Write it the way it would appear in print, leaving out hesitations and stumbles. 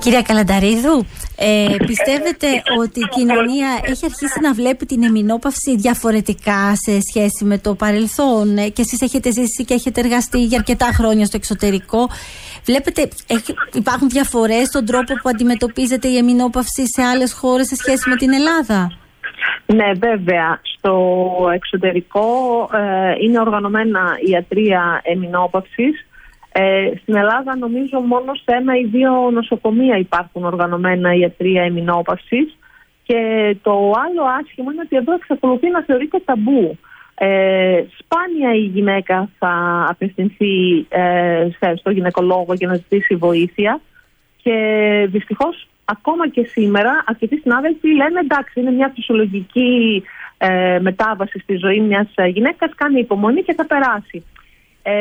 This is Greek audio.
Κυρία Καλανταρίδου, πιστεύετε ότι η κοινωνία έχει αρχίσει να βλέπει την εμεινόπαυση διαφορετικά σε σχέση με το παρελθόν, και εσείς έχετε ζήσει και έχετε εργαστεί για αρκετά χρόνια στο εξωτερικό? Βλέπετε, υπάρχουν διαφορές στον τρόπο που αντιμετωπίζεται η εμεινόπαυση σε άλλες χώρες σε σχέση με την Ελλάδα? Ναι, βέβαια. Στο εξωτερικό είναι οργανωμένα ιατρεία εμεινόπαυσης. Στην Ελλάδα νομίζω μόνο σε 1 ή 2 νοσοκομεία υπάρχουν οργανωμένα ιατρεία εμεινόπαυσης, και το άλλο άσχημο είναι ότι εδώ εξακολουθεί να θεωρείται ταμπού. Σπάνια η γυναίκα θα απευθυνθεί στο γυναικολόγο για να ζητήσει βοήθεια, και δυστυχώς ακόμα και σήμερα αρκετοί συνάδελφοι λένε εντάξει, είναι μια φυσιολογική μετάβαση στη ζωή μιας γυναίκας, κάνει υπομονή και θα περάσει.